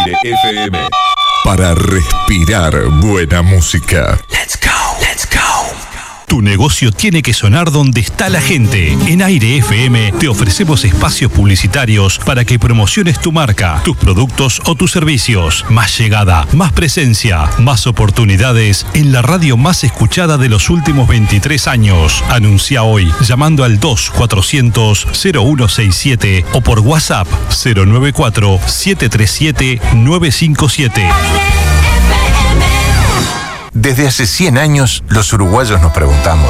FM. Para respirar buena música. Let's go, let's go. Tu negocio tiene que sonar donde está la gente. En Aire FM te ofrecemos espacios publicitarios para que promociones tu marca, tus productos o tus servicios. Más llegada, más presencia, más oportunidades en la radio más escuchada de los últimos 23 años. Anuncia hoy llamando al 2400-0167 o por WhatsApp 094-737-957. Desde hace 100 años, los uruguayos nos preguntamos,